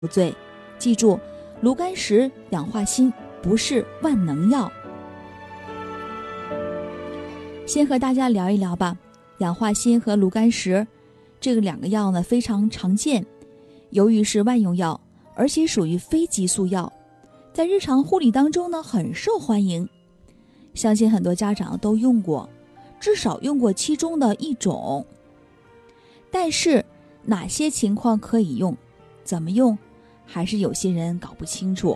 不醉。记住，炉甘石、氧化锌不是万能药。先和大家聊一聊吧，氧化锌和炉甘石这个2个药呢非常常见，由于是万用药，而且属于非激素药，在日常护理当中呢很受欢迎，相信很多家长都用过，至少用过其中的一种。但是哪些情况可以用，怎么用，还是有些人搞不清楚。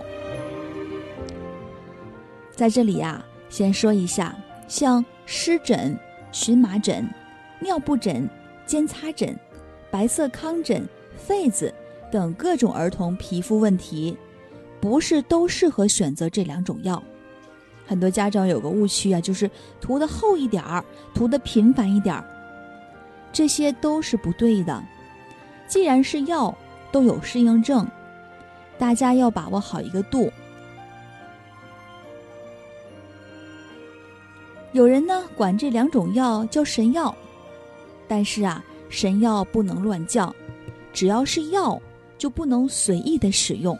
在这里啊，先说一下，像湿疹、荨麻疹、尿布疹、尖擦疹、白色糠疹、痱子等各种儿童皮肤问题，不是都适合选择这2种药。很多家长有个误区啊，就是涂得厚一点儿，涂得频繁一点儿，这些都是不对的。既然是药，都有适应症，大家要把握好一个度。有人呢管这2种药叫神药，但是啊，神药不能乱叫，只要是药就不能随意的使用。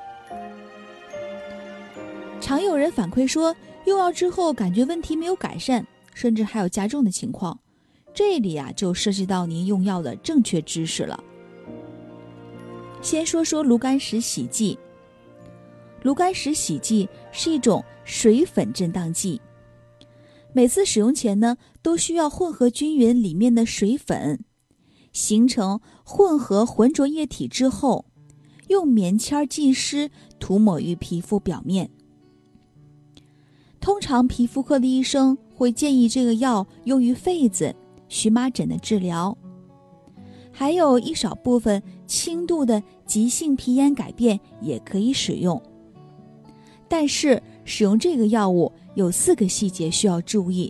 常有人反馈说，用药之后感觉问题没有改善，甚至还有加重的情况。这里啊就涉及到您用药的正确知识了。先说说炉甘石洗剂。炉甘石洗剂是一种水粉震荡剂，每次使用前呢，都需要混合均匀里面的水粉，形成混合浑浊液体之后，用棉签浸湿，涂抹于皮肤表面。通常皮肤科的医生会建议这个药用于痱子、荨麻疹的治疗，还有一少部分轻度的急性皮炎改变也可以使用。但是使用这个药物有4个细节需要注意。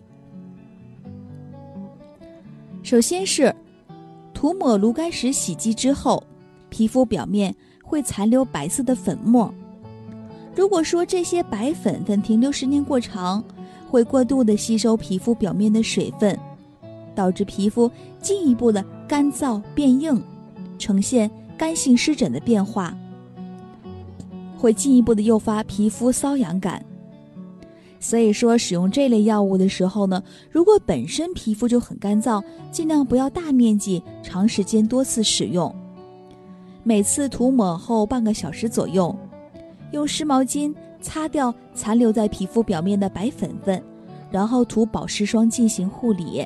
首先是涂抹炉甘石洗剂之后，皮肤表面会残留白色的粉末。如果说这些白粉停留时间过长，会过度的吸收皮肤表面的水分，导致皮肤进一步的干燥变硬，呈现干性湿疹的变化，会进一步的诱发皮肤瘙痒感。所以说使用这类药物的时候呢，如果本身皮肤就很干燥，尽量不要大面积长时间多次使用，每次涂抹后半个小时左右，用湿毛巾擦掉残留在皮肤表面的白粉分，然后涂保湿霜进行护理。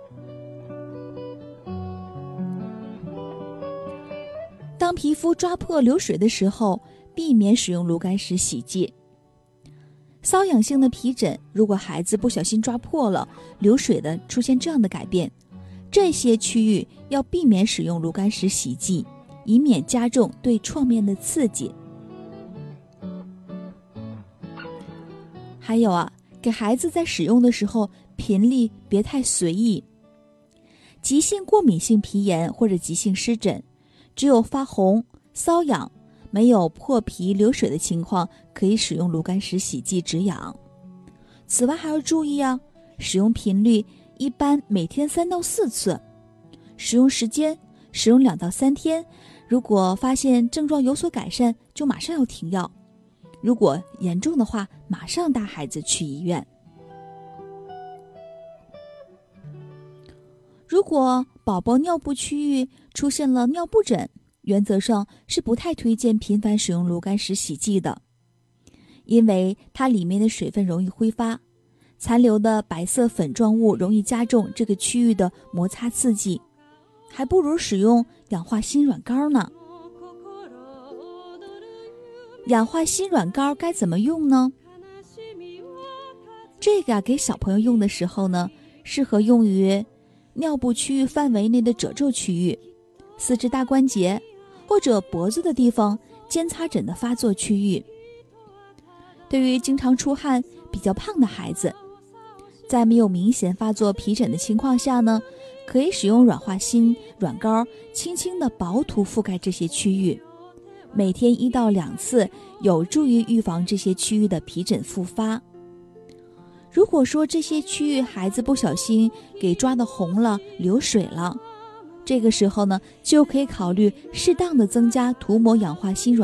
当皮肤抓破流水的时候，避免使用炉甘石洗剂。瘙痒性的皮疹，如果孩子不小心抓破了，流水的出现这样的改变，这些区域要避免使用炉甘石洗剂，以免加重对创面的刺激。还有啊，给孩子在使用的时候频率别太随意。急性过敏性皮炎或者急性湿疹，只有发红、瘙痒，没有破皮流水的情况，可以使用炉甘石洗剂止痒。此外还要注意啊，使用频率一般每天3到4次，使用时间使用2到3天，如果发现症状有所改善，就马上要停药，如果严重的话，马上带孩子去医院。如果宝宝尿布区域出现了尿布疹，原则上是不太推荐频繁使用炉甘石洗剂的，因为它里面的水分容易挥发，残留的白色粉状物容易加重这个区域的摩擦刺激，还不如使用氧化锌软膏呢。氧化锌软膏该怎么用呢？这个给小朋友用的时候呢，适合用于尿布区域范围内的褶皱区域、四肢大关节或者脖子的地方、尖擦疹的发作区域。对于经常出汗、比较胖的孩子，在没有明显发作皮疹的情况下呢，可以使用软化锌软膏轻轻的薄涂覆盖这些区域，每天1到2次，有助于预防这些区域的皮疹复发。如果说这些区域孩子不小心给抓得红了、流水了， 这个时候呢，就可以考虑适当的增加涂抹氧化锌软